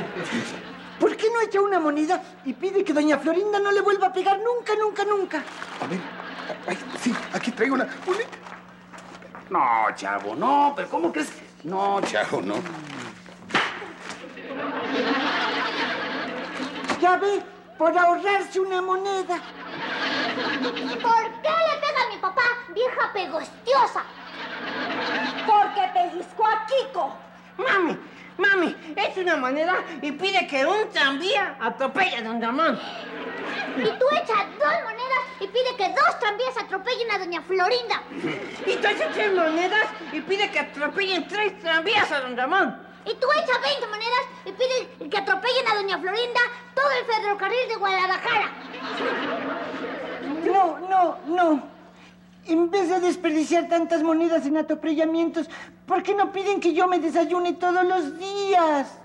¿Por qué no echa una moneda y pide que doña Florinda no le vuelva a pegar nunca, nunca, nunca? A ver, ay, sí, aquí traigo una... No, chavo, no, pero ¿cómo crees? No, chavo, no. Ya ve, por ahorrarse una moneda. ¿Por qué le pega a mi papá, vieja pegostiosa? Porque pellizcó a Kiko. Mami, es una moneda y pide que un tranvía atropelle a don Ramón. Y tú echas 2 monedas y pide que 2 tranvías atropellen a doña Florinda. Y tú echas 3 monedas y pide que atropellen 3 tranvías a don Ramón. Y tú echas 20 monedas y pide que atropellen a doña Florinda todo el ferrocarril de Guadalajara. No. En vez de desperdiciar tantas monedas en atropellamientos, ¿por qué no piden que yo me desayune todos los días?